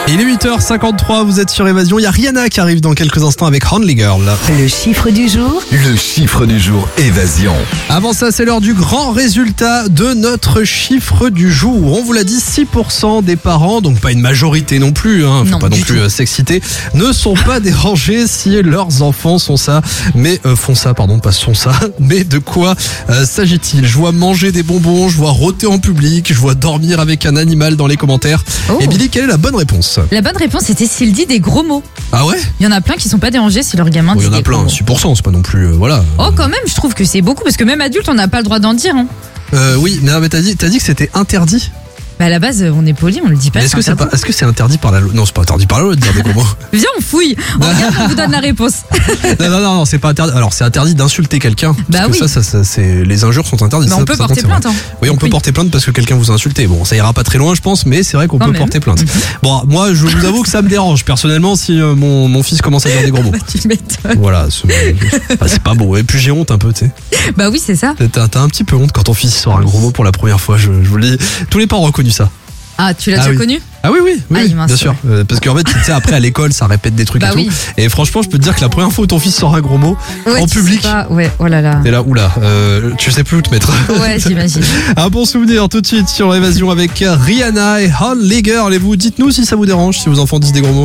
Il est 8h53, vous êtes sur Évasion. Il y a Rihanna qui arrive dans quelques instants avec Only Girl. Le chiffre du jour. Le chiffre du jour, Évasion. Avant ça, c'est l'heure du grand résultat de notre chiffre du jour. On vous l'a dit, 6% des parents, donc pas une majorité non plus, faut Non, pas non du plus s'exciter, ne sont pas dérangés si leurs enfants sont ça. Mais mais de quoi s'agit-il? Je vois manger des bonbons, je vois rôter en public, je vois dormir avec un animal dans les commentaires. Oh. Et Billy, quelle est la bonne réponse? La bonne réponse c'était s'il dit des gros mots. Ah ouais? Il y en a plein qui sont pas dérangés si leur gamin Bon, dit il y en a des plein, gros mots. 6%, c'est pas non plus, voilà. Oh quand même, je trouve que c'est beaucoup parce que même adulte on n'a pas le droit d'en dire. Hein. Oui, mais t'as dit que c'était interdit. Bah à la base on est poli, on le dit pas. Mais est-ce que c'est interdit par la loi? Non, c'est pas interdit par la loi de dire des gros mots. Viens on fouille, on regarde, on vous donne la réponse. Non, c'est pas interdit. Alors c'est interdit d'insulter quelqu'un. Bah parce que oui. ça, c'est les injures sont interdites. Bah, Ça, on peut par porter contre, c'est plainte. vrai. Hein. Oui, on peut porter plainte parce que quelqu'un vous a insulté. Bon, ça ira pas très loin, je pense, mais c'est vrai qu'on Quand peut même. porter plainte. Bon, moi, je vous avoue que ça me dérange personnellement si mon fils commence à dire des gros mots. Bah, tu m'étonnes. Voilà, c'est pas beau. Et puis j'ai honte un peu, tu sais. Bah oui c'est ça. T'as un petit peu honte quand ton fils sort un gros mot pour la première fois. Je vous le dis. Tous les parents ont reconnu ça. Ah tu l'as Ah déjà oui. connu? Ah oui, Ah, mince, bien sûr. Parce qu'en fait, tu sais, après à l'école, ça répète des trucs Bah et tout. oui. Et franchement, je peux te dire que la première fois où ton fils sort un gros mot Ouais, en tu public, sais pas. Ouais, oh là là. t'es là, oula, tu sais plus où te mettre. Ouais j'imagine. Un bon souvenir tout de suite sur Évasion avec Rihanna et Only Girl. Et vous, dites-nous si ça vous dérange, si vos enfants disent des gros mots.